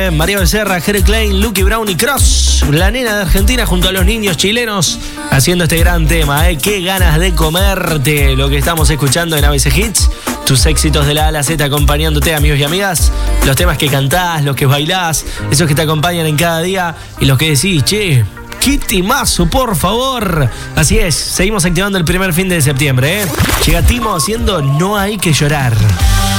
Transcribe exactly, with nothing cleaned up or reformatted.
¿eh? María Becerra, Jere Klein, Lucky Brown y Cross. La nena de Argentina junto a los niños chilenos haciendo este gran tema, ¿eh? Qué ganas de comerte. Lo que estamos escuchando en A B C Hits. Tus éxitos de la A a la Z acompañándote, amigos y amigas. Los temas que cantás, los que bailás, esos que te acompañan en cada día y los que decís, che, qué temazo, por favor. Así es, seguimos activando el primer fin de septiembre, ¿eh? Llega Timo haciendo No hay que llorar.